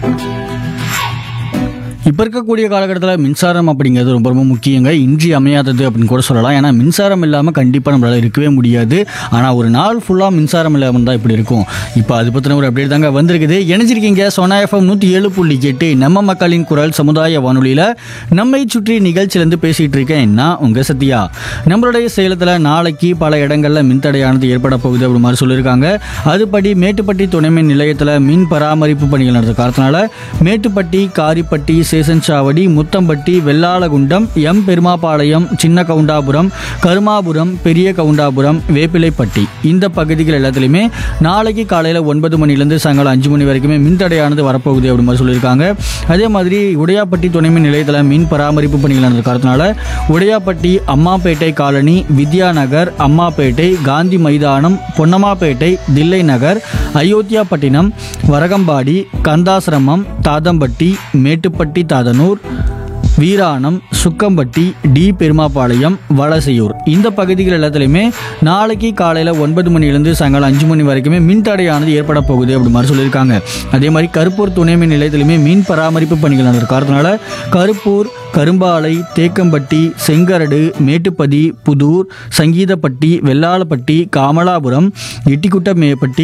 இப்போ இருக்கக்கூடிய காலகட்டத்தில் மின்சாரம் அப்படிங்கிறது ரொம்ப ரொம்ப முக்கியங்க. இன்றியமையாதது அப்படின்னு கூட சொல்லலாம். ஏன்னா மின்சாரம் இல்லாமல் கண்டிப்பாக நம்மளால் இருக்கவே முடியாது. ஆனால் ஒரு நாள் ஃபுல்லாக மின்சாரம் இல்லாமல் தான் இப்படி இருக்கும். இப்போ அது பற்றின ஒரு அப்டேட் தாங்க வந்திருக்குது. இணைஞ்சிருக்கீங்க சோனா எஃப்எம் 107.8 நம்ம மக்களின் குரல் சமுதாய வானொலியில் நம்மை சுற்றி நிகழ்ச்சியிலேருந்து பேசிகிட்டு இருக்கேன் நான் உங்கள் சத்யா. நம்மளுடைய சேலத்தில் நாளைக்கு பல இடங்களில் மின்தடையானது ஏற்பட போகுது அப்படி மாதிரி சொல்லியிருக்காங்க. அதுபடி மேட்டுப்பட்டி துணைமின் நிலையத்தில் மின் பராமரிப்பு பணிகள் நடந்த காரணத்தினால மேட்டுப்பட்டி, காரிப்பட்டி, சேசன்சாவடி, முத்தம்பட்டி, வெள்ளாளகுண்டம், எம் பெருமாபாளையம், சின்ன கவுண்டாபுரம், கருமாபுரம், பெரிய கவுண்டாபுரம், வேப்பிலைப்பட்டி இந்த பகுதிகள் எல்லாத்துலேயுமே நாளைக்கு காலையில் 9 மணிலேருந்து சாயங்காலம் 5 மணி வரைக்குமே மின்தடையானது வரப்போகுது அப்படி மாதிரி சொல்லியிருக்காங்க. அதே மாதிரி உடையாப்பட்டி துணைமின் நிலையத்தில் மின் பராமரிப்பு பணிகள் நடந்த காரணத்தினால உடையாப்பட்டி, அம்மாப்பேட்டை காலனி, வித்யா நகர், அம்மாப்பேட்டை, காந்தி மைதானம், பொன்னம்மாப்பேட்டை, தில்லை நகர், அயோத்தியாப்பட்டினம், வரகம்பாடி, கந்தாசிரமம், தாதம்பட்டி, மேட்டுப்பட்டி, தாதனூர், வீராணம், சுக்கம்பட்டி, டி பெருமாபாளையம், வலசையூர் இந்த பகுதிகள் எல்லாத்துலேயுமே நாளைக்கு காலையில் 9 மணிலேருந்து சாயங்காலம் 5 மணி வரைக்குமே மின்தடையானது ஏற்பட போகுது அப்படி மாதிரி சொல்லியிருக்காங்க. அதே மாதிரி கருப்பூர் துணைமின் நிலையத்திலுமே மின் பராமரிப்பு பணிகள் நடந்த காரணத்தினால கருப்பூர், கரும்பாலை, Thekkampatti, செங்கரடு, மேட்டுப்பதி, Pudur, சங்கீதப்பட்டி, Vellalapatti, Kamalapuram, எட்டிக்குட்டமேப்பட்டி,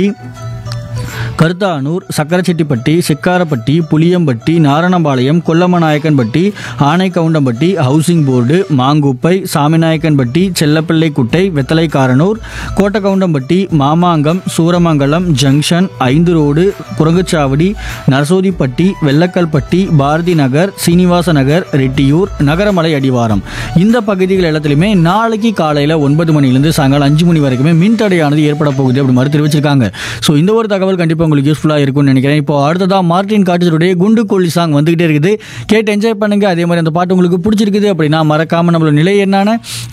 Karuthanur, சக்கரச்செட்டிப்பட்டி, சிக்காரப்பட்டி, Puliyampatti, நாரணபாளையம், கொல்லமநாயக்கன்பட்டி, ஆனைக்கவுண்டம்பட்டி, housing board, மாங்குப்பை, Saminayakkanpatti, செல்லப்பிள்ளைக்குட்டை, வெத்தலைக்காரனூர், கோட்டக்கவுண்டம்பட்டி, Mamangam, Suramangalam junction, 5 road, Kuranguchavadi, Narasothipatti, Vellakalpatti, Bharathi Nagar, Srinivasa நகர், ரெட்டியூர், நகரமலை அடிவாரம் இந்த பகுதிகள் எல்லாத்துலேயுமே நாளைக்கு காலையில் 9 மணிலேருந்து சாயங்காலம் 5 மணி வரைக்குமே மின்தடையானது ஏற்பட போகுது அப்படி மாதிரி தெரிவிச்சிருக்காங்க. ஸோ இந்த ஒரு தகவல் கண்டிப்பாக உங்களுக்கு யூஸ்ஃபுல்லாக இருக்கும்னு நினைக்கிறேன். இப்போ அடுத்ததாக மார்டின் காட்டேஜருடைய குண்டு கோழி சாங் வந்துகிட்டே இருக்குது. கேட்டு என்ஜாய் பண்ணுங்க. அதே மாதிரி அந்த பாட்டு உங்களுக்கு பிடிச்சிருக்குது அப்படின்னா மறக்காம நம்மளோட நிலை என்னான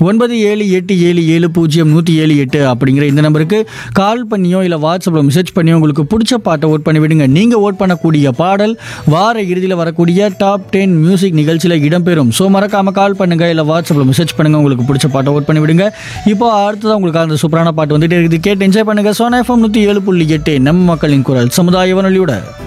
9787700178 அப்படிங்கிற இந்த நம்பருக்கு கால் பண்ணியோ இல்லை வாட்ஸ்அப்பில் மெசேஜ் பண்ணியோ உங்களுக்கு பிடிச்ச பாட்டை ஓட் பண்ணி விடுங்க. நீங்கள் ஓட் பண்ணக்கூடிய பாடல் வார இறுதியில் வரக்கூடிய டாப் 10 மியூசிக் நிகழ்ச்சியில் இடம்பெறும். ஸோ மறக்காம கால் பண்ணுங்க இல்லை வாட்ஸ்அப்பில் மெசேஜ் பண்ணுங்க. உங்களுக்கு பிடிச்ச பாட்டை ஓட் பண்ணி விடுங்க. இப்போ அடுத்ததான் உங்களுக்கு அந்த சூப்பரான பாட்டு வந்துட்டே இருக்குது. கேட்டு என்ஜாய் பண்ணுங்க. சோனா எஃப்எம் 107.8 நம்ம மக்களின் குரல் சமுதாய வானொலியோட